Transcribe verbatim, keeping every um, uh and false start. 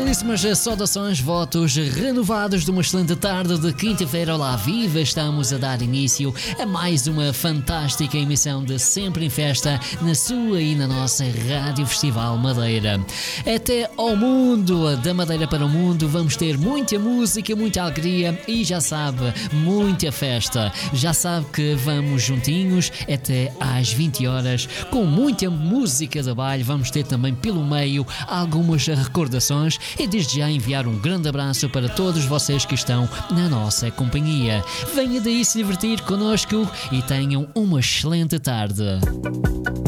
Cordialíssimas saudações, votos renovados de uma excelente tarde de quinta-feira. Olá, viva! Estamos a dar início a mais uma fantástica emissão de Sempre em Festa na sua e na nossa Rádio Festival Madeira. Até ao mundo, da Madeira para o mundo, vamos ter muita música, muita alegria e já sabe, muita festa. Já sabe que vamos juntinhos até às vinte horas com muita música de baile. Vamos ter também pelo meio algumas recordações e desde já enviar um grande abraço para todos vocês que estão na nossa companhia. Venha daí se divertir connosco e tenham uma excelente tarde.